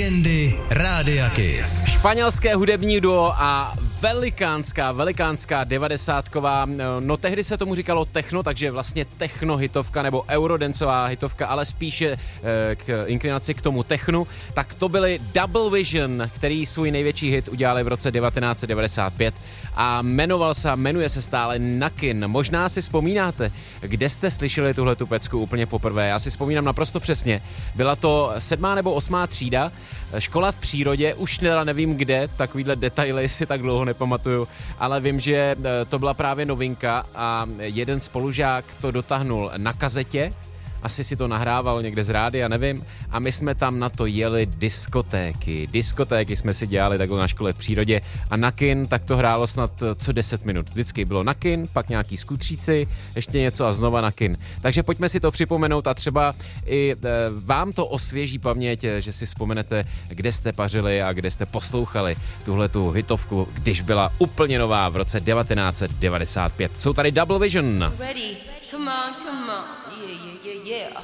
Legendy Rádia Kiss. Španělské hudební duo a velikánská 90ková, no tehdy se tomu říkalo techno, takže vlastně techno hitovka nebo eurodancová hitovka, ale spíše k inklinaci k tomu technu, tak to byly Double Vision, který svůj největší hit udělali v roce 1995 a jmenuje se stále Nakin. Možná si vzpomínáte, kde jste slyšeli tuhletu pecku úplně poprvé. Já si vzpomínám naprosto přesně. Byla to 7. nebo 8. třída, škola v přírodě, už teda nevím kde, takovýhle detaily si tak dlouho nepamatuju, ale vím, že to byla právě novinka a jeden spolužák to dotáhnul na kazetě, asi si to nahrával někde z rádia, nevím, a my jsme tam na to jeli diskotéky jsme si dělali takhle na škole v přírodě a Nakin, tak to hrálo snad co 10 minut, vždycky bylo Nakin, pak nějaký skutříci, ještě něco a znova Nakin. Takže pojďme si to připomenout a třeba i vám to osvěží paměť, že si vzpomenete, kde jste pařili a kde jste poslouchali tuhletu hitovku, když byla úplně nová v roce 1995. Jsou tady Double Vision. Ready? Come on. Yeah.